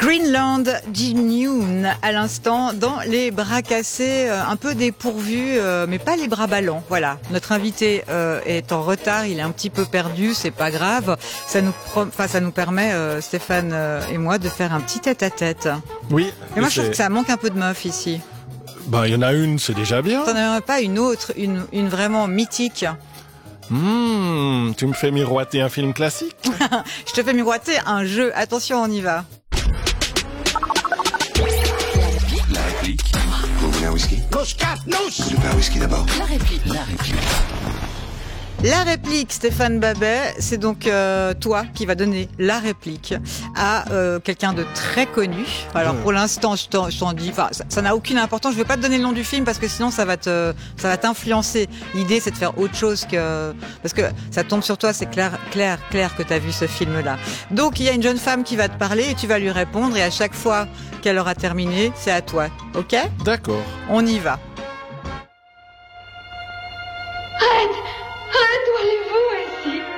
Greenland Jin-Yoon à l'instant dans les bras cassés, un peu dépourvus, mais pas les bras ballants. Voilà, notre invité est en retard, il est un petit peu perdu, c'est pas grave. Ça nous permet, Stéphane et moi, de faire un petit tête-à-tête. Oui. Et moi, je trouve que ça manque un peu de meuf ici. Bah, il y en a une, c'est déjà bien. T'en as pas une autre, une vraiment mythique? Tu me fais miroiter un film classique? Je te fais miroiter un jeu. Attention, on y va. La réplique. Vous voulez un whisky? Super whisky d'abord. La réplique. La réplique, Stéphane Babet, c'est donc toi qui va donner la réplique à quelqu'un de très connu. Alors pour l'instant, je t'en dis, ça n'a aucune importance. Je vais pas te donner le nom du film parce que sinon ça va t'influencer. L'idée, c'est de faire autre chose parce que ça tombe sur toi. C'est clair que t'as vu ce film-là. Donc il y a une jeune femme qui va te parler et tu vas lui répondre. Et à chaque fois qu'elle aura terminé, c'est à toi. Ok? D'accord. On y va. Red, où allez-vous ici?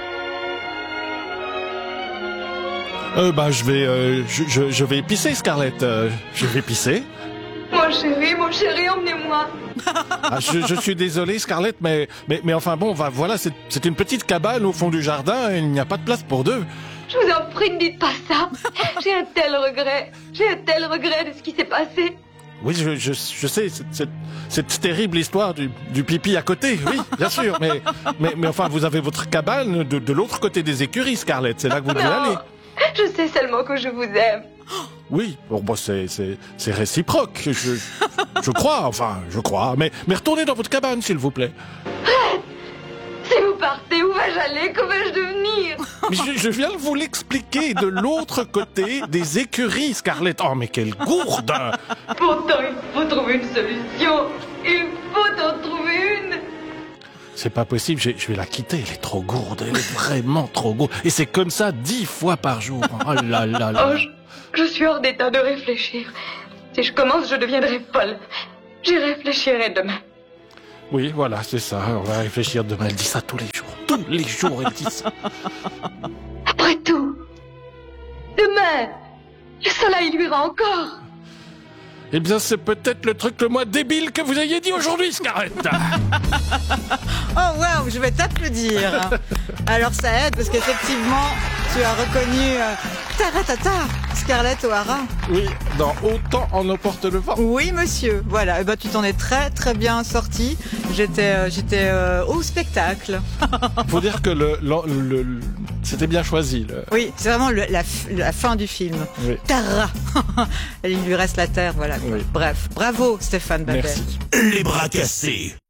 Je vais pisser, Scarlett. Je vais pisser. Mon chéri, emmenez-moi. Je suis désolé, Scarlett, mais enfin bon, voilà, c'est une petite cabane au fond du jardin et il n'y a pas de place pour deux. Je vous en prie, ne dites pas ça. J'ai un tel regret de ce qui s'est passé. Oui, je sais, cette terrible histoire du pipi à côté, oui, bien sûr, mais enfin, vous avez votre cabane de l'autre côté des écuries, Scarlett, c'est là que vous devez aller. Je sais seulement que je vous aime. Oui, bon, c'est réciproque, je crois, mais retournez dans votre cabane, s'il vous plaît. Si vous partez, où vais-je aller? Que vais-je devenir? Mais je viens de vous l'expliquer, de l'autre côté des écuries, Scarlett. Oh, mais quelle gourde! Pourtant, il faut trouver une solution. Il faut en trouver une. C'est pas possible, je vais la quitter, elle est trop gourde, elle est vraiment trop gourde. Et c'est comme ça 10 fois par jour. Oh là là là. Oh, je suis hors d'état de réfléchir. Si je commence, je deviendrai folle. J'y réfléchirai demain. Oui, voilà, c'est ça, on va réfléchir demain. Elle dit ça tous les jours, elle dit ça. Après tout, demain, le soleil luira encore. Eh bien, c'est peut-être le truc le moins débile que vous ayez dit aujourd'hui, Scarlett. Oh waouh, je vais t'applaudir. Alors ça aide parce qu'effectivement, tu as reconnu Taratata, Scarlett O'Hara. Oui, dans Autant en emporte le vent. Oui, monsieur. Voilà, et ben tu t'en es très très bien sorti. J'étais au spectacle. Faut dire que c'était bien choisi. Oui, c'est vraiment la fin du film. Oui. Tara. Il lui reste la terre, voilà. Oui. Bref, bravo Stéphane Babet. Merci. Les bras cassés.